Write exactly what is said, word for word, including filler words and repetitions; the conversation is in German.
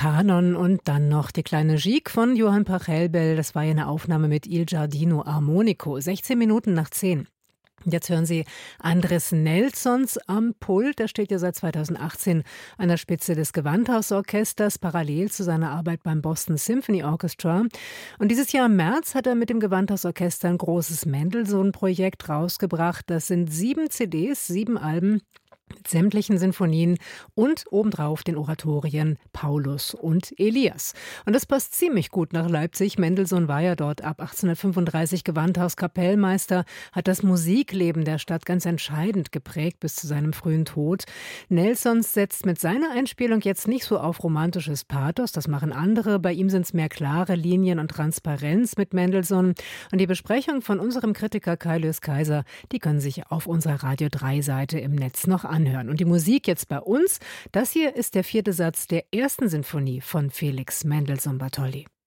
Kanon und dann noch die kleine Gigue von Johann Pachelbel. Das war ja eine Aufnahme mit Il Giardino Armonico. sechzehn Minuten nach zehn. Jetzt hören Sie Andres Nelsons am Pult. Er steht ja seit zweitausendachtzehn an der Spitze des Gewandhausorchesters, parallel zu seiner Arbeit beim Boston Symphony Orchestra. Und dieses Jahr im März hat er mit dem Gewandhausorchester ein großes Mendelssohn-Projekt rausgebracht. Das sind sieben C Ds, sieben Alben mit sämtlichen Sinfonien und obendrauf den Oratorien Paulus und Elias. Und das passt ziemlich gut nach Leipzig. Mendelssohn war ja dort ab achtzehnhundertfünfunddreißig Gewandhauskapellmeister, hat das Musikleben der Stadt ganz entscheidend geprägt bis zu seinem frühen Tod. Nelsons setzt mit seiner Einspielung jetzt nicht so auf romantisches Pathos, das machen andere. Bei ihm sind es mehr klare Linien und Transparenz mit Mendelssohn. Und die Besprechung von unserem Kritiker Kai-Lös Kaiser, die können sich auf unserer Radio drei Seite im Netz noch anhören. Und die Musik jetzt bei uns, das hier ist der vierte Satz der ersten Sinfonie von Felix Mendelssohn Bartholdy.